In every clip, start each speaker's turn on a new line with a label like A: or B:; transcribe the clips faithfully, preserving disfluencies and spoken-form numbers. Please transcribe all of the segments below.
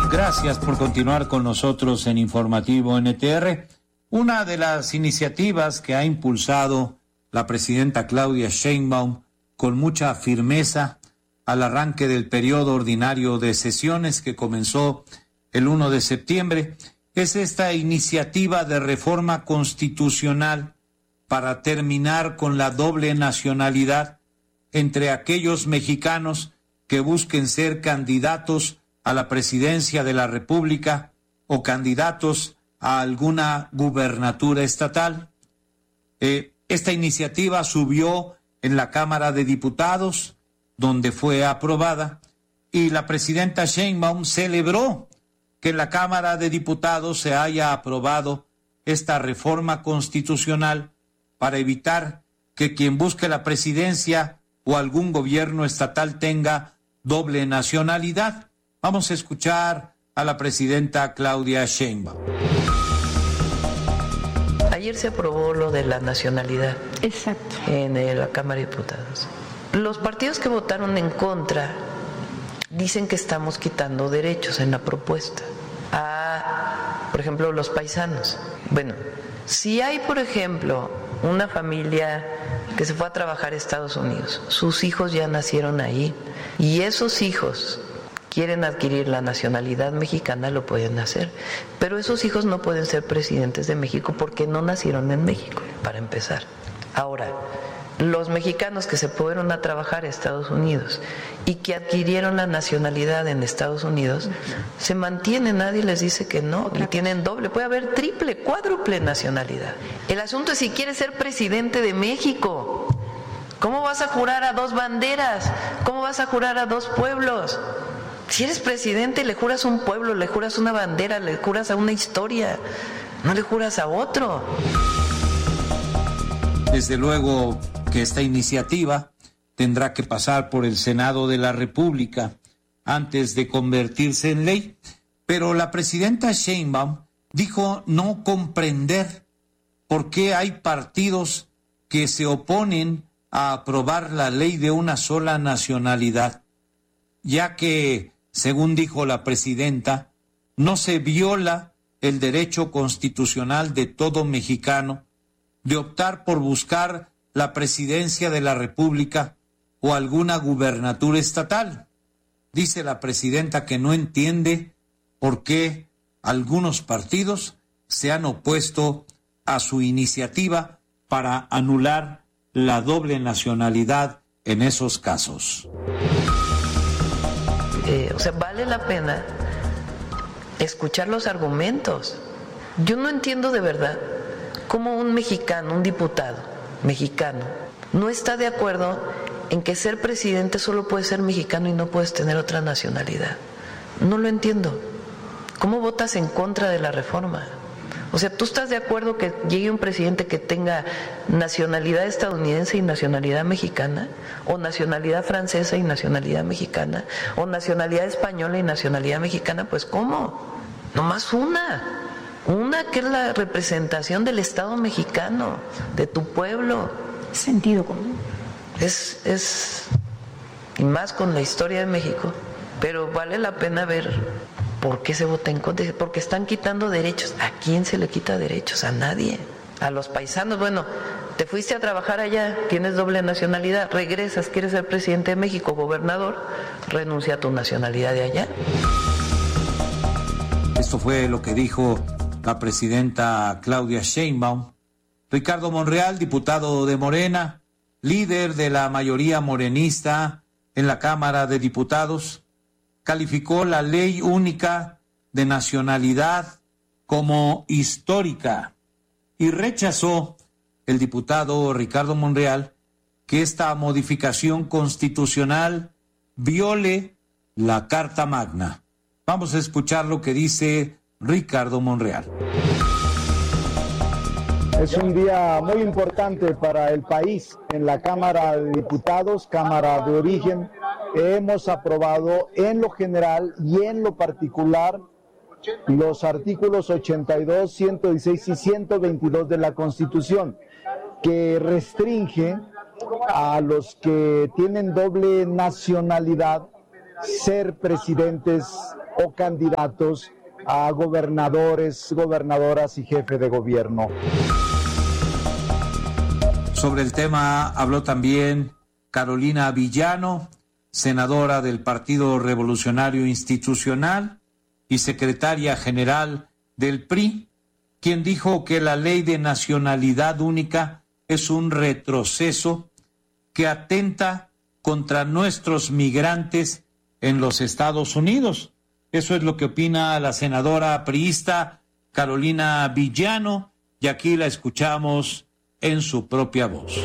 A: Gracias por continuar con nosotros en Informativo N T R. Una de las iniciativas que ha impulsado la presidenta Claudia Sheinbaum con mucha firmeza al arranque del periodo ordinario de sesiones que comenzó el primero de septiembre es esta iniciativa de reforma constitucional para terminar con la doble nacionalidad entre aquellos mexicanos que busquen ser candidatos a la presidencia de la República o candidatos a alguna gubernatura estatal. Eh, esta iniciativa subió en la Cámara de Diputados, donde fue aprobada, y la presidenta Sheinbaum celebró que en la Cámara de Diputados se haya aprobado esta reforma constitucional para evitar que quien busque la presidencia o algún gobierno estatal tenga doble nacionalidad. Vamos a escuchar a la presidenta Claudia Sheinbaum.
B: Ayer se aprobó lo de la nacionalidad.
C: Exacto.
B: En la Cámara de Diputados. Los partidos que votaron en contra dicen que estamos quitando derechos en la propuesta a, por ejemplo, los paisanos. Bueno, si hay, por ejemplo, una familia que se fue a trabajar a Estados Unidos, sus hijos ya nacieron ahí, y esos hijos quieren adquirir la nacionalidad mexicana, lo pueden hacer, pero esos hijos no pueden ser presidentes de México porque no nacieron en México, para empezar. Ahora, los mexicanos que se fueron a trabajar a Estados Unidos y que adquirieron la nacionalidad en Estados Unidos, se mantienen, nadie les dice que no, y tienen doble, puede haber triple, cuádruple nacionalidad. El asunto es si quieres ser presidente de México. ¿Cómo vas a jurar a dos banderas? ¿Cómo vas a jurar a dos pueblos? Si eres presidente, le juras a un pueblo, le juras una bandera, le juras a una historia, no le juras a otro.
A: Desde luego que esta iniciativa tendrá que pasar por el Senado de la República antes de convertirse en ley, pero la presidenta Sheinbaum dijo no comprender por qué hay partidos que se oponen a aprobar la ley de una sola nacionalidad, ya que, según dijo la presidenta, no se viola el derecho constitucional de todo mexicano de optar por buscar la presidencia de la República o alguna gubernatura estatal. Dice la presidenta que no entiende por qué algunos partidos se han opuesto a su iniciativa para anular la doble nacionalidad en esos casos.
B: Eh, o sea, vale la pena escuchar los argumentos. Yo no entiendo de verdad cómo un mexicano, un diputado mexicano, no está de acuerdo en que ser presidente solo puedes ser mexicano y no puedes tener otra nacionalidad. No lo entiendo. ¿Cómo votas en contra de la reforma? O sea, ¿tú estás de acuerdo que llegue un presidente que tenga nacionalidad estadounidense y nacionalidad mexicana? ¿O nacionalidad francesa y nacionalidad mexicana? ¿O nacionalidad española y nacionalidad mexicana? Pues ¿cómo? Nomás una. Una que es la representación del Estado mexicano, de tu pueblo.
C: Sentido común.
B: Es, es, y más con la historia de México, pero vale la pena ver por qué se vota en contra, porque están quitando derechos. ¿A quién se le quita derechos? A nadie. A los paisanos. Bueno, te fuiste a trabajar allá, tienes doble nacionalidad, regresas, quieres ser presidente de México, gobernador, renuncia a tu nacionalidad de allá.
A: Esto fue lo que dijo la presidenta Claudia Sheinbaum. Ricardo Monreal, diputado de Morena, líder de la mayoría morenista en la Cámara de Diputados, calificó la ley única de nacionalidad como histórica y rechazó el diputado Ricardo Monreal que esta modificación constitucional viole la Carta Magna. Vamos a escuchar lo que dice Ricardo Monreal.
D: Es un día muy importante para el país. En la Cámara de Diputados, Cámara de Origen, hemos aprobado en lo general y en lo particular los artículos ochenta y dos, ciento dieciséis y ciento veintidós de la Constitución, que restringe a los que tienen doble nacionalidad ser presidentes o candidatos a gobernadores, gobernadoras y jefe de gobierno.
A: Sobre el tema habló también Carolina Villano, senadora del Partido Revolucionario Institucional y secretaria general del P R I, quien dijo que la ley de nacionalidad única es un retroceso que atenta contra nuestros migrantes en los Estados Unidos. Eso es lo que opina la senadora priista Carolina Villano, y aquí la escuchamos en su propia voz.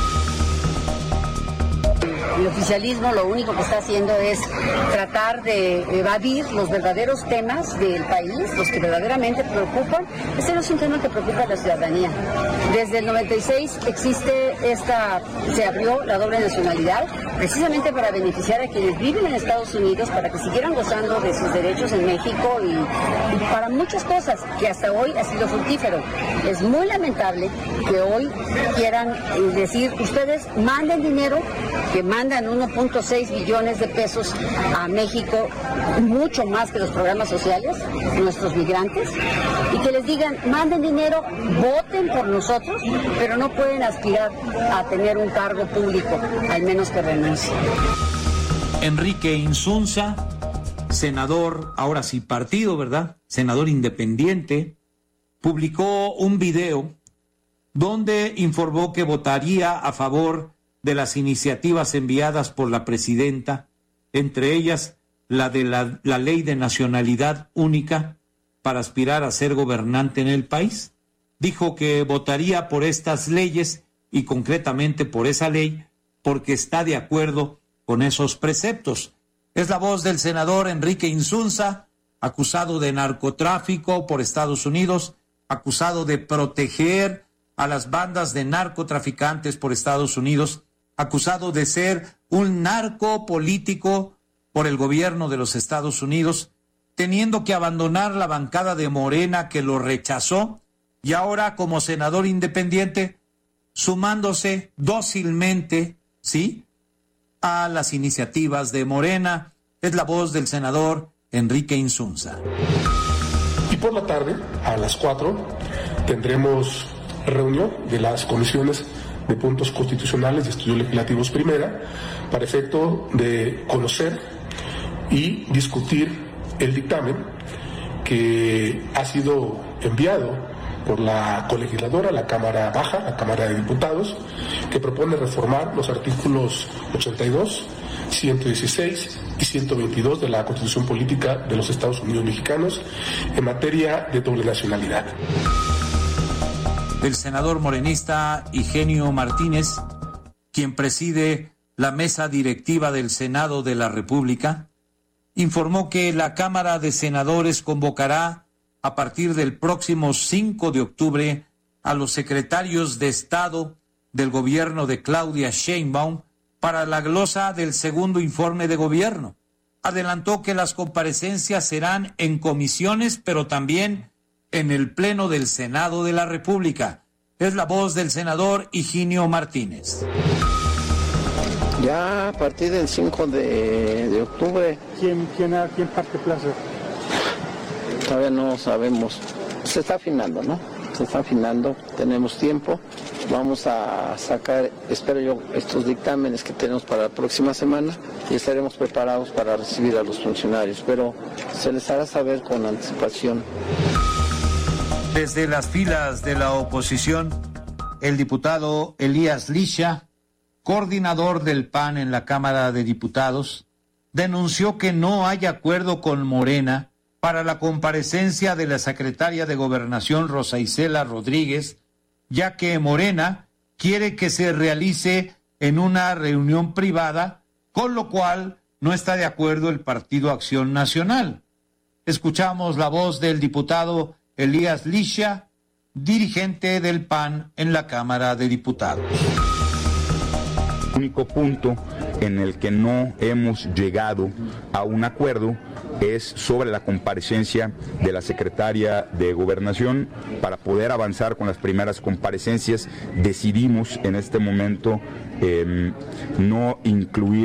E: El oficialismo lo único que está haciendo es tratar de evadir los verdaderos temas del país, los que verdaderamente preocupan. Este no es un tema que preocupa a la ciudadanía. Desde el noventa y seis existe esta, se abrió la doble nacionalidad, precisamente para beneficiar a quienes viven en Estados Unidos, para que siguieran gozando de sus derechos en México y, y para muchas cosas que hasta hoy ha sido fructífero. Es muy lamentable que hoy quieran decir, ustedes manden dinero, que mandan uno punto seis billones de pesos a México, mucho más que los programas sociales, nuestros migrantes, y que les digan, manden dinero, voten por nosotros, pero no pueden aspirar a tener un cargo público, al menos que renuncien.
A: Enrique Insunza, senador, ahora sí partido, ¿verdad? Senador independiente, publicó un video donde informó que votaría a favor de las iniciativas enviadas por la presidenta, entre ellas la de la, la ley de nacionalidad única para aspirar a ser gobernante en el país. Dijo que votaría por estas leyes y concretamente por esa ley porque está de acuerdo con esos preceptos. Es la voz del senador Enrique Insunza, acusado de narcotráfico por Estados Unidos, acusado de proteger a las bandas de narcotraficantes por Estados Unidos, acusado de ser un narco político por el gobierno de los Estados Unidos, teniendo que abandonar la bancada de Morena que lo rechazó, y ahora como senador independiente, sumándose dócilmente, ¿sí?, a las iniciativas de Morena. Es la voz del senador Enrique Insunza.
F: Y por la tarde, a las cuatro, tendremos reunión de las comisiones de puntos constitucionales y estudios legislativos primera, para efecto de conocer y discutir el dictamen que ha sido enviado por la colegisladora, la Cámara Baja, la Cámara de Diputados, que propone reformar los artículos ochenta y dos, ciento dieciséis y ciento veintidós de la Constitución Política de los Estados Unidos Mexicanos en materia de doble nacionalidad.
A: El senador morenista Higinio Martínez, quien preside la mesa directiva del Senado de la República, informó que la Cámara de Senadores convocará a partir del próximo cinco de octubre a los secretarios de Estado del gobierno de Claudia Sheinbaum para la glosa del segundo informe de gobierno. Adelantó que las comparecencias serán en comisiones, pero también en el Pleno del Senado de la República. Es la voz del senador Higinio Martínez.
G: Ya a partir del cinco de, de octubre.
D: ¿Quién, quién, quién parte plazo?
G: Todavía no sabemos. Se está afinando, ¿no? Se está afinando, tenemos tiempo. Vamos a sacar, espero yo, estos dictámenes que tenemos para la próxima semana y estaremos preparados para recibir a los funcionarios, pero se les hará saber con anticipación.
A: Desde las filas de la oposición, el diputado Elías Licia, coordinador del P A N en la Cámara de Diputados, denunció que no hay acuerdo con Morena para la comparecencia de la secretaria de Gobernación Rosa Isela Rodríguez, ya que Morena quiere que se realice en una reunión privada, con lo cual no está de acuerdo el Partido Acción Nacional. Escuchamos la voz del diputado Elías Licia, dirigente del P A N en la Cámara de Diputados.
H: El único punto en el que no hemos llegado a un acuerdo es sobre la comparecencia de la secretaria de Gobernación. Para poder avanzar con las primeras comparecencias, decidimos en este momento eh, no incluir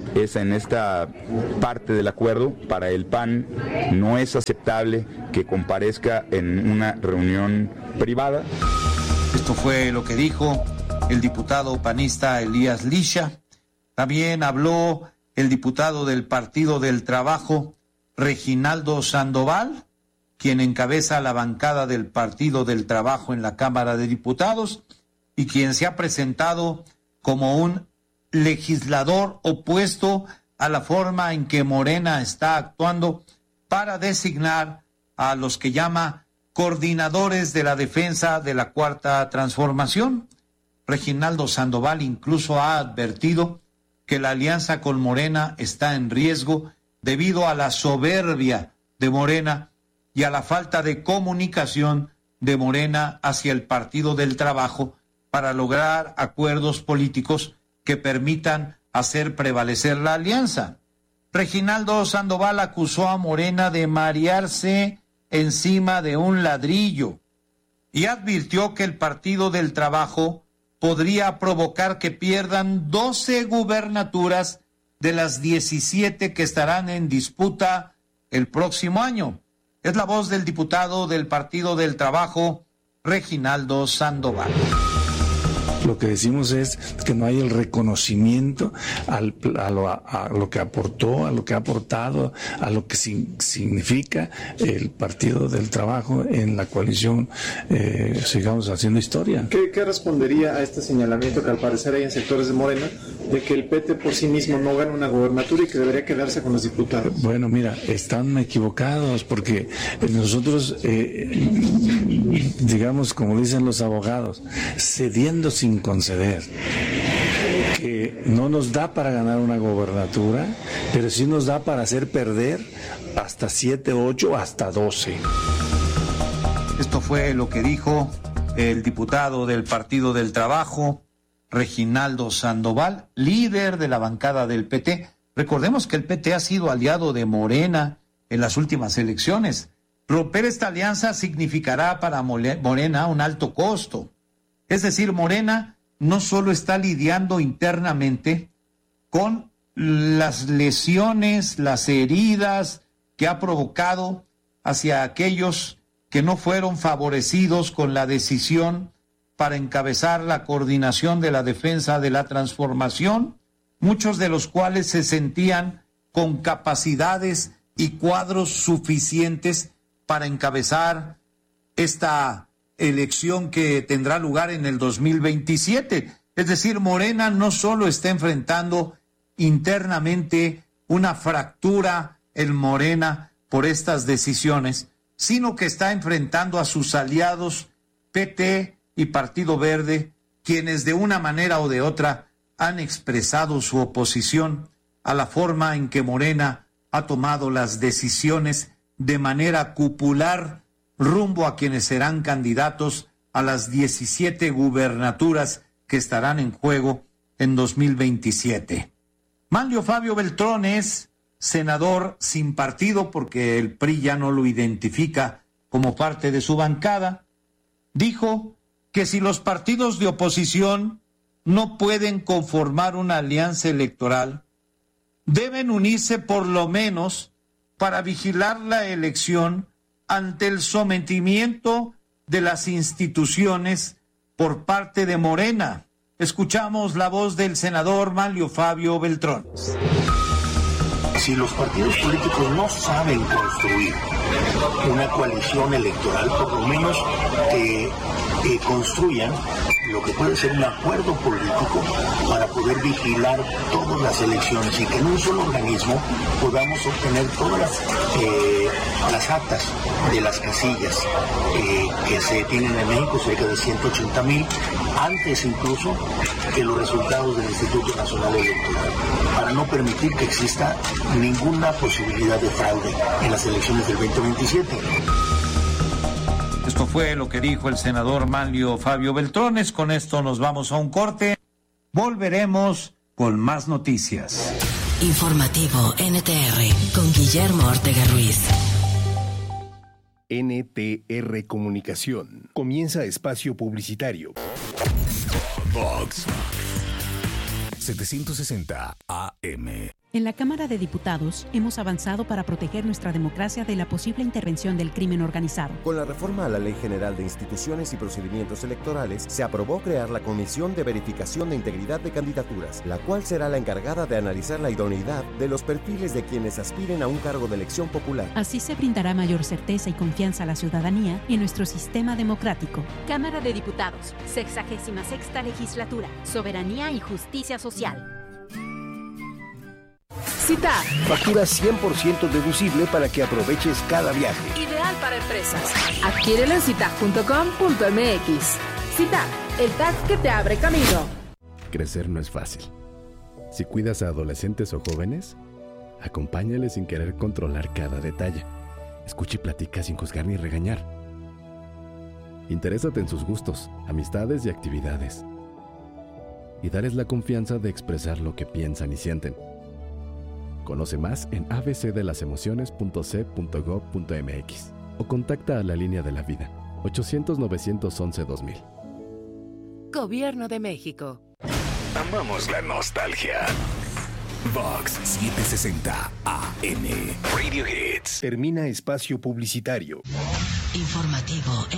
H: es en esta parte del acuerdo. Para el P A N no es aceptable que comparezca en una reunión privada.
A: Esto fue lo que dijo el diputado panista Elías Lisha. También habló el diputado del Partido del Trabajo, Reginaldo Sandoval, quien encabeza la bancada del Partido del Trabajo en la Cámara de Diputados y quien se ha presentado como un legislador opuesto a la forma en que Morena está actuando para designar a los que llama coordinadores de la defensa de la Cuarta Transformación. Reginaldo Sandoval incluso ha advertido que la alianza con Morena está en riesgo debido a la soberbia de Morena y a la falta de comunicación de Morena hacia el Partido del Trabajo para lograr acuerdos políticos que permitan hacer prevalecer la alianza. Reginaldo Sandoval acusó a Morena de marearse encima de un ladrillo y advirtió que el Partido del Trabajo podría provocar que pierdan doce gubernaturas de las diecisiete que estarán en disputa el próximo año. Es la voz del diputado del Partido del Trabajo, Reginaldo Sandoval.
I: Lo que decimos es que no hay el reconocimiento al, a, lo, a lo que aportó, a lo que ha aportado, a lo que sin, significa el Partido del Trabajo en la coalición. Eh, sigamos haciendo historia.
J: ¿Qué, ¿Qué respondería a este señalamiento que al parecer hay en sectores de Morena de que el P T por sí mismo no gana una gobernatura y que debería quedarse con los diputados?
I: Bueno, mira, están equivocados porque nosotros, eh, digamos, como dicen los abogados, cediendo sin conceder, que no nos da para ganar una gobernatura, pero sí nos da para hacer perder hasta siete, ocho, hasta doce.
A: Esto fue lo que dijo el diputado del Partido del Trabajo, Reginaldo Sandoval, líder de la bancada del P T. Recordemos que el P T ha sido aliado de Morena en las últimas elecciones. Romper esta alianza significará para Morena un alto costo. Es decir, Morena no solo está lidiando internamente con las lesiones, las heridas que ha provocado hacia aquellos que no fueron favorecidos con la decisión para encabezar la coordinación de la defensa de la transformación, muchos de los cuales se sentían con capacidades y cuadros suficientes para encabezar esta elección que tendrá lugar en el dos mil veintisiete. Es decir, Morena no solo está enfrentando internamente una fractura en Morena por estas decisiones, sino que está enfrentando a sus aliados P T y Partido Verde, quienes de una manera o de otra han expresado su oposición a la forma en que Morena ha tomado las decisiones de manera cupular rumbo a quienes serán candidatos a las diecisiete gubernaturas que estarán en juego en dos mil veintisiete. Manlio Fabio Beltrón es senador sin partido porque el P R I ya no lo identifica como parte de su bancada. Dijo que si los partidos de oposición no pueden conformar una alianza electoral, deben unirse por lo menos para vigilar la elección ante el sometimiento de las instituciones por parte de Morena. Escuchamos la voz del senador Manlio Fabio Beltrón.
K: Si los partidos políticos no saben construir una coalición electoral, por lo menos que eh, construyan lo que puede ser un acuerdo político para poder vigilar todas las elecciones y que en un solo organismo podamos obtener todas las, eh, las actas de las casillas eh, que se tienen en México, cerca de ciento ochenta mil, antes incluso que los resultados del Instituto Nacional Electoral, para no permitir que exista ninguna posibilidad de fraude en las elecciones del veinte veintisiete.
A: Esto fue lo que dijo el senador Manlio Fabio Beltrones. Con esto nos vamos a un corte. Volveremos con más noticias.
L: Informativo N T R con Guillermo Ortega Ruiz.
M: N T R Comunicación. Comienza espacio publicitario. Vox setecientos sesenta A M.
N: En la Cámara de Diputados hemos avanzado para proteger nuestra democracia de la posible intervención del crimen organizado.
O: Con la reforma a la Ley General de Instituciones y Procedimientos Electorales, se aprobó crear la Comisión de Verificación de Integridad de Candidaturas, la cual será la encargada de analizar la idoneidad de los perfiles de quienes aspiren a un cargo de elección popular.
N: Así se brindará mayor certeza y confianza a la ciudadanía en nuestro sistema democrático.
P: Cámara de Diputados, sexagésima sexta legislatura, soberanía y justicia social.
M: Cita. Factura cien por ciento deducible para que aproveches cada viaje.
Q: Ideal para empresas. Adquiérelo en cita punto com punto m x. Cita, el tag que te abre camino.
R: Crecer no es fácil. Si cuidas a adolescentes o jóvenes, acompáñales sin querer controlar cada detalle. Escucha y platica sin juzgar ni regañar. Interésate en sus gustos, amistades y actividades. Y dales la confianza de expresar lo que piensan y sienten. Conoce más en a b c de las emociones punto c punto gov punto m x o contacta a la línea de la vida ochocientos, novecientos once, dos mil.
Q: Gobierno de México.
M: Amamos la nostalgia. Vox setecientos sesenta A M. Radio Hits. Termina espacio publicitario.
L: Informativo